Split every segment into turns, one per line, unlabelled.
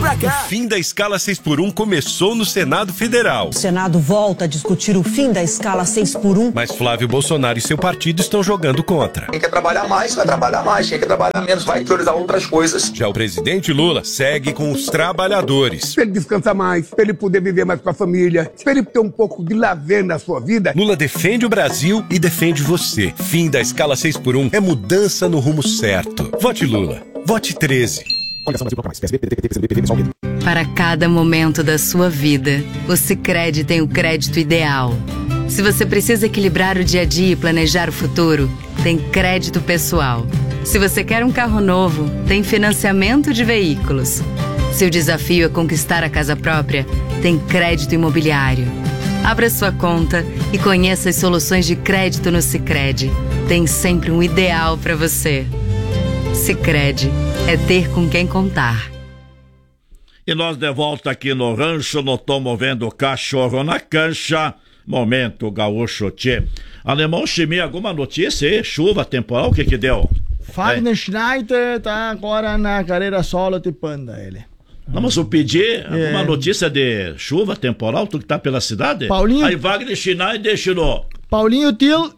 pra cá.
O fim da escala 6x1 começou no Senado Federal.
O Senado volta a discutir o fim da escala 6x1.
Mas Flávio Bolsonaro e seu partido estão jogando contra.
Quem quer trabalhar mais, vai trabalhar mais. Quem quer trabalhar menos, vai priorizar outras coisas.
Já o presidente Lula segue com os trabalhadores.
Pra ele descansar mais, pra ele poder viver mais com a família, pra ele ter um pouco de lazer na sua vida.
Lula defende o Brasil e defende você. Fim da escala 6x1 é mudança no rumo certo. Vote Lula. Vote 13.
Para cada momento da sua vida, o Sicredi tem o crédito ideal. Se você precisa equilibrar o dia a dia e planejar o futuro, tem crédito pessoal. Se você quer um carro novo, tem financiamento de veículos. Se o desafio é conquistar a casa própria, tem crédito imobiliário. Abra sua conta e conheça as soluções de crédito no Sicredi. Tem sempre um ideal para você. Sicredi é ter com quem contar.
E nós de volta aqui no rancho, não tô movendo cachorro na cancha. Momento gaúcho tchê. Alemão Chimia, alguma notícia aí? Chuva, temporal, o que deu?
Fagner Schneider tá agora na carreira solo de Panda, ele.
Vamos pedir alguma notícia de chuva, temporal, tu que tá pela cidade?
Paulinho.
Aí Wagner Schneider tirou.
Paulinho Til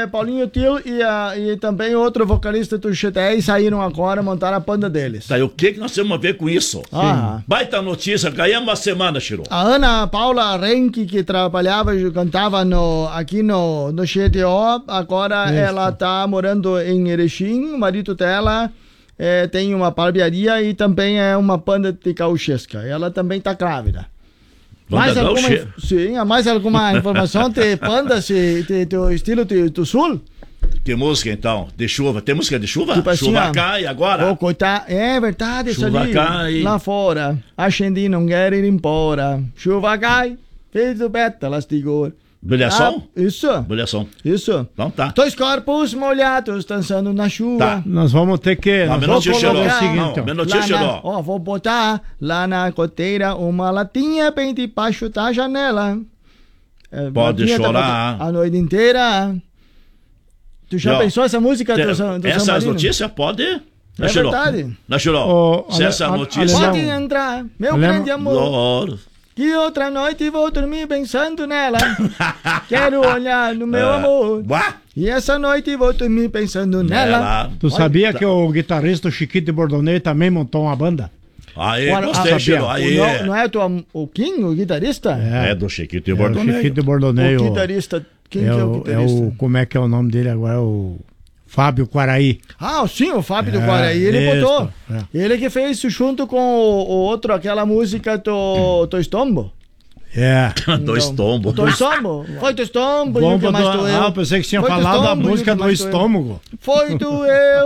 e também outro vocalista do GTI saíram agora, montaram a Panda deles.
Tá, e o que nós temos a ver com isso? Baita notícia, ganhamos uma semana, Chiro.
A Ana Paula Renke, que trabalhava e cantava aqui no GTO, agora ela tá morando em Erechim, o marido dela tem uma barbearia e também é uma Panda de gauchesca. Ela também tá grávida. Mais alguma informação de Panda, do estilo do sul?
Que música então? De chuva? Tem música de chuva?
Tipo assim,
chuva cai agora?
É verdade,
chuva
isso ali.
Cai.
Lá fora, a gente não quer ir embora. Chuva cai, fez o pétalas de cor.
Brilhação?
Isso.
Brilhação.
Isso.
Então tá.
2 corpos molhados dançando na chuva.
Tá.
Nós vamos ter que...
Vamos colocar
o seguinte,
vou botar lá na goteira uma latinha bem debaixo da janela.
Pode chorar.
A noite inteira. Tu já pensou essa música do
essas notícias pode...
É verdade.
Se essa notícia...
Pode entrar, meu grande amor. Que outra noite vou dormir pensando nela. Quero olhar no meu amor. E essa noite vou dormir pensando nela.
Tu sabia que o guitarrista Chiquito de Bordonei também montou uma banda?
Aí, gostei, Chiro.
Não é o Kim, o guitarrista?
É do Chiquito de Bordonei.
O Chiquito de Bordonei.
O guitarista. Quem que é o guitarista?
Como é que é o nome dele agora? O Fábio Quaraí.
Sim, o Fábio do Quaraí, ele botou. Ele que fez junto com o outro, aquela música do Estombo.
Do Estombo.
Do Estombo. Foi do Estombo e o que mais doeu.
Eu pensei que tinha falado da música do estômago.
Foi do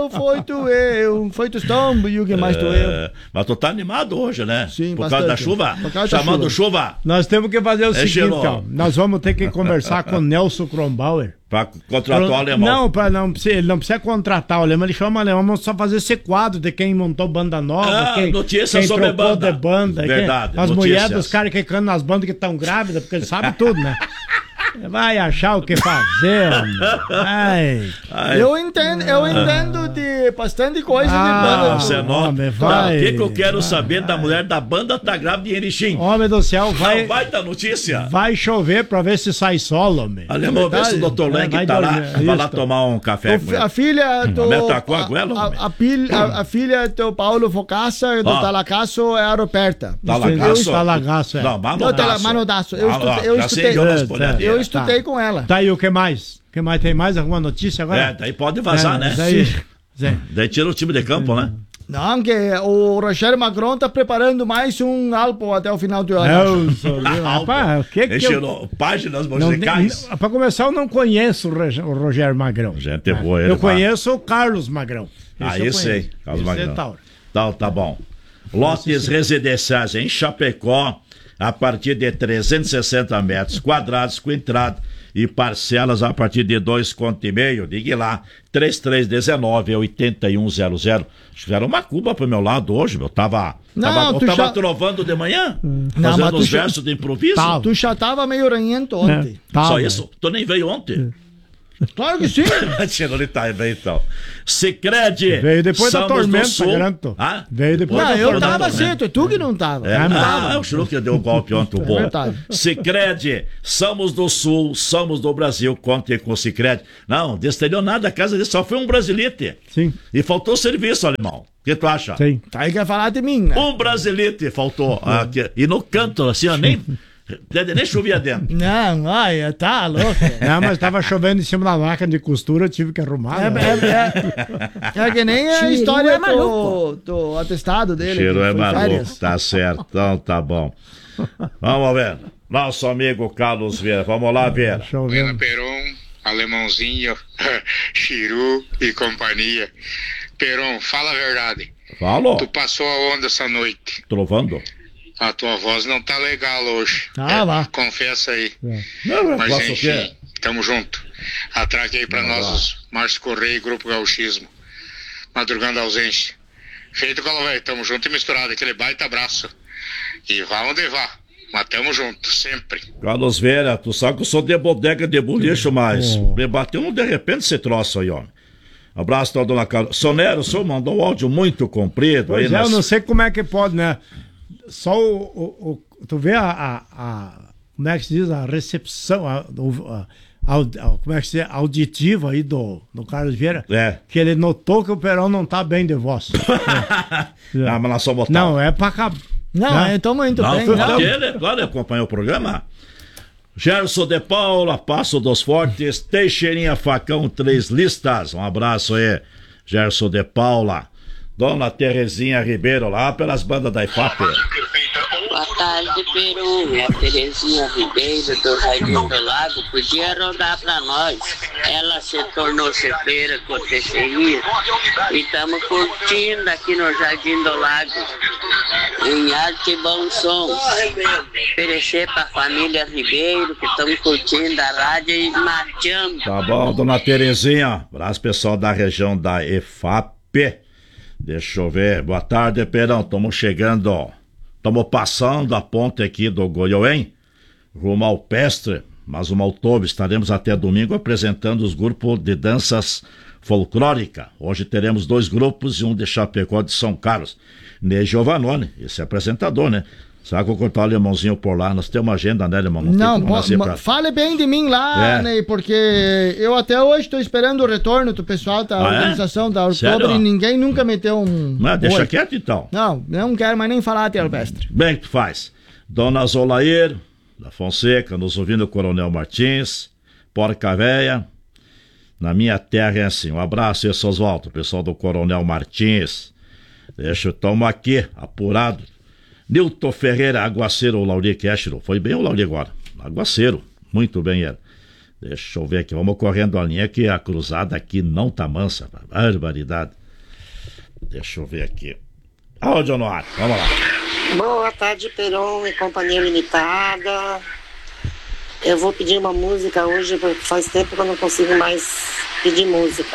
Estombo e o que mais doeu.
Mas tu tá animado hoje, né?
Sim,
por causa da chuva? Chamando chuva.
Nós temos que fazer o seguinte, então. Nós vamos ter que conversar com o Nelson Kronbauer.
Pra contratar o alemão.
Ele não precisa contratar o alemão, ele chama o alemão, vamos só fazer esse quadro de quem montou banda nova, quem
sobre
trocou de banda.
Verdade,
as mulheres dos caras que cantam nas bandas que estão grávidas, porque ele sabe tudo, né? Vai achar o que fazer, homem.
Eu entendo de bastante coisa de banda.
Você nota. O que eu quero saber da mulher da banda tá grávida em Erechim?
Homem do céu, vai
dar notícia.
Vai chover pra ver se sai solo, homem.
Alemão, vê se o Dr. Lenk tá lá. Vai lá tomar um café com ele.
A filha do... A filha do Paulo Focaça, do Talagaço, é a Roberta.
Talagaço, é.
Não, Manodaço.
Eu estudei com ela.
Tá, e o que mais? Tem mais alguma notícia agora?
Daí pode vazar, né? Daí tira o time de campo, né?
Não, que o Rogério Magron tá preparando mais um álbum até o final do ano.
Rapaz,
páginas musicais.
Pra começar, eu não conheço o Rogério Magrão.
Gente boa,
eu conheço o Carlos Magrão.
Eu sei. Carlos Magrão. Tá bom. Lotes residenciais em Chapecó, a partir de 360 metros quadrados com entrada e parcelas a partir de 2,5 conto. Ligue lá, 3319-8100. Fizeram uma cuba pro meu lado hoje, meu. Tava trovando de manhã, fazendo uns versos de improviso.
Tu já tava meio ranhento ontem.
Só isso? Tu nem veio ontem?
Claro que sim.
Tirou ele tá bem, então. Sicredi.
Veio depois da tormenta, garanto.
Ah?
Veio depois
Não,
da
eu
tormenta.
tava certo, é tu que não tava.
É o Chiru que deu o golpe ontem, o bom.
verdade.
Sicredi, somos do Sul, somos do Brasil, contem com o Sicredi. Não, destelhou nada, a casa dele só foi um brasilite.
Sim.
E faltou serviço, alemão. O que tu acha?
Sim.
Tá aí quer falar de mim, né?
Um brasilite faltou. Aqui. E no canto, assim, ó, nem chovia dentro.
Não, olha, tá louco.
Não, mas tava chovendo em cima da máquina de costura, eu tive que arrumar. né?
É que nem a
Chiru
história
é maluco.
do atestado dele.
Cheiro
que
é
foi
maluco,
férias.
tá certo, então tá bom. Vamos ver. Nosso amigo Carlos Vieira. Vamos lá, Vieira.
Deixa eu ver.
Buena Peron, Alemãozinho, Chiru e companhia. Peron, fala a verdade.
Falou.
Tu passou aonde essa noite?
Trovando.
A tua voz não tá legal hoje.
Tá lá.
Confessa aí.
Não,
Mas
posso o quê?
enfim, tamo junto. Atraque aí pra nós, os Márcio Correia e Grupo Gauchismo. Madrugando a ausência. Feito, Galo Velho, tamo junto e misturado. Aquele baita abraço. E vá onde vá. Mas tamo junto, sempre.
Carlos Vieira, tu sabe que eu sou de bodega de boliche, mas me bateu um de repente esse troço aí, homem. Abraço pra dona Carlos. Sonero, o senhor mandou um áudio muito comprido.
Pois
aí
eu não sei como é que pode, né? Só tu vê como é que se diz, a recepção, como é que se diz, auditiva aí do Carlos Vieira, que ele notou que o Perão não tá bem de voz.
Ah, mas nós só botar.
Não, é pra cá.
Não, eu tô muito bem.
Claro, ele acompanhou o programa. Gerson de Paula, Passo dos Fortes, Teixeirinha Facão, 3 listas. Um abraço aí, Gerson de Paula. Dona Terezinha Ribeiro, lá pelas bandas da IFAP.
Boa tarde, Peru. A Terezinha Ribeiro do Jardim do Lago podia rodar pra nós. Ela se tornou cepleira com o Teixeirinha e estamos curtindo aqui no Jardim do Lago, em arte e bom som. Oferecer pra família Ribeiro que estão curtindo a rádio e marchando.
Tá bom, Dona Terezinha. Abraço pessoal da região da IFAP. Deixa eu ver. Boa tarde, Perão. Estamos chegando. Estamos passando a ponte aqui do Goiôem, rumo ao Pestre, mas o Maltobe. Estaremos até domingo apresentando os grupos de danças folclórica. Hoje teremos 2 grupos e um de Chapecó de São Carlos. Ney Giovanoni, esse é apresentador, né? Sabe que eu cortar o alemãozinho por lá? Nós temos uma agenda, né, alemão?
Fale bem de mim lá, Ney, porque eu até hoje estou esperando o retorno do pessoal da organização da Outubro e ninguém nunca meteu um...
Não, deixa quieto então.
Não quero mais nem falar, Tia Alpestre.
Bem que tu faz. Dona Zolair, da Fonseca, nos ouvindo o Coronel Martins, Porca Véia. Na minha terra é assim. Um abraço aí, Oswaldo, pessoal do Coronel Martins. Deixa eu tomar aqui, apurado. Nilton Ferreira, Aguaceiro, o Lauri Castro. Foi bem o Lauri agora. Aguaceiro, muito bem ele. Deixa eu ver aqui, vamos correndo a linha que a cruzada aqui não tá mansa. Barbaridade. Deixa eu ver aqui. Áudio no ar, vamos lá.
Boa tarde, Peron e Companhia Limitada. Eu vou pedir uma música hoje, porque faz tempo que eu não consigo mais pedir música.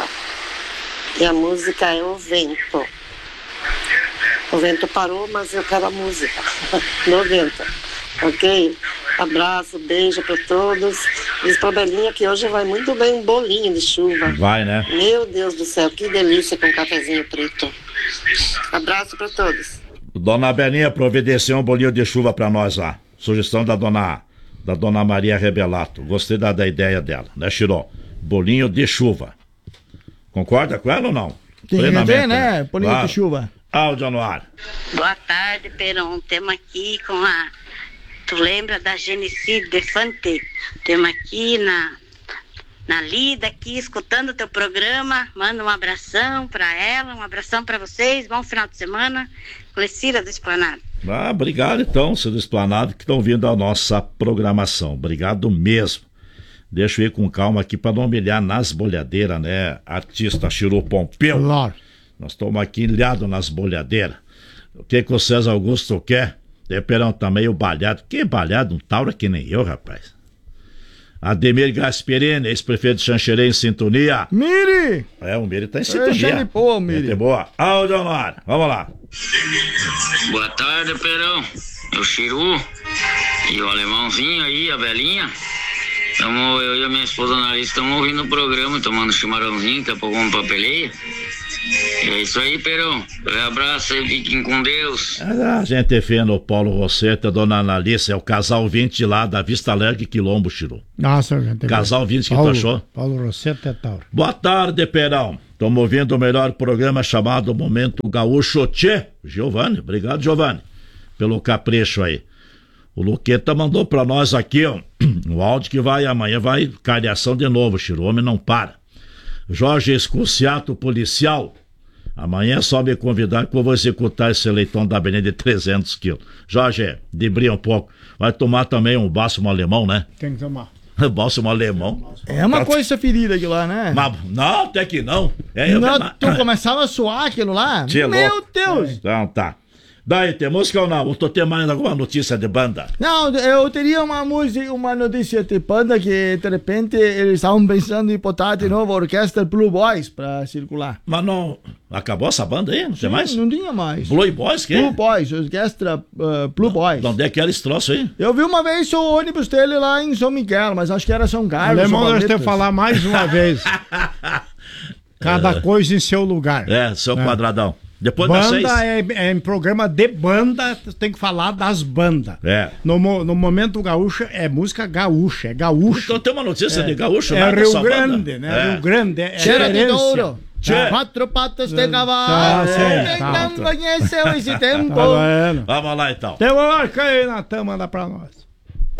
E a música é O Vento. O vento parou, mas eu quero a música do vento, ok? Abraço, beijo para todos. Diz pra Belinha que hoje vai muito bem um bolinho de chuva.
Vai, né?
Meu Deus do céu, que delícia com um cafezinho preto. Abraço para todos.
Dona Belinha providenciou um bolinho de chuva para nós lá. Sugestão da dona Maria Rebelato. Gostei da ideia dela, né, Chiró? Bolinho de chuva. Concorda com ela ou não?
Tem que ter, né? Bolinho de chuva.
Áudio no ar.
Boa tarde, Peron. Temos aqui com a... Tu lembra da Genicide Defante? Temos aqui na lida, aqui, escutando o teu programa. Manda um abração pra ela, um abração pra vocês. Bom final de semana. Clecira do Esplanado.
Obrigado, então, seu do Esplanado, que estão vindo à nossa programação. Obrigado mesmo. Deixa eu ir com calma aqui para não humilhar nas bolhadeiras, né? Artista Chiru Pompeu.
Claro.
Nós estamos aqui ilhados nas bolhadeiras. O que o César Augusto quer? De Perão também o balhado. Que balhado? Um tauro que nem eu, rapaz. Ademir Gasperini, ex-prefeito de Xanxerê, em sintonia.
Miri!
O Miri tá em sintonia.
Boa, Miri.
Boa. Áudio no ar. Vamos lá.
Boa tarde, Perão. É o Chiru e o alemãozinho aí, a Belinha. Eu e a minha esposa Analisa estamos ouvindo o programa, tomando chimarrãozinho, daqui a pouco vamos pra peleia. É isso aí, Perão. Um abraço aí, fiquem com Deus.
A gente vendo o Paulo Rossetti, a dona Analice, é o casal 20 lá da Vista Alegre Quilombo, Chiru.
Nossa, gente.
Casal 20 que tu achou?
Paulo Rossetti é Tauro.
Boa tarde, Perão. Estamos ouvindo o melhor programa chamado Momento Gaúcho Tchê. Giovanni, obrigado, Giovanni, pelo capricho aí. O Luqueta mandou pra nós aqui, ó, um áudio que amanhã vai cariação de novo, Chiru. O homem não para. Jorge Escuciato, policial. Amanhã é só me convidar que eu vou executar esse leitão da Belém de 300 quilos. Jorge, debria um pouco. Vai tomar também um bálsamo alemão, né?
Tem que tomar.
Bálsamo alemão.
É uma coisa ferida aquilo lá, né?
Mas, não, até que não.
Tu começava a suar aquilo lá? Meu Deus!
Então tá. Daí, tem música ou não? Ou tu tem mais alguma notícia de banda?
Não, eu teria uma notícia de banda que, de repente, eles estavam pensando em botar de novo a orquestra Blue Boys pra circular.
Mas não... Acabou essa banda aí? Não tem mais?
Não tinha mais.
Blue Boys, que?
Blue Boys, orquestra Blue Boys.
De onde é que era esse troço aí?
Eu vi uma vez o ônibus dele lá em São Miguel, mas acho que era São Carlos.
Alemão, nós temos que falar mais uma vez. Cada coisa em seu lugar.
Seu quadradão. Depois
banda é em programa de banda, tem que falar das bandas. No Momento Gaúcho é música gaúcha, é gaúcho.
Então tem uma notícia de gaúcho,
é Rio Grande, né? Rio Grande é
Cheira de ouro. 4 patas de cavalo. Quem não conheceu esse tempo?
Vamos lá então.
Tem uma marca aí, Natan, manda pra nós.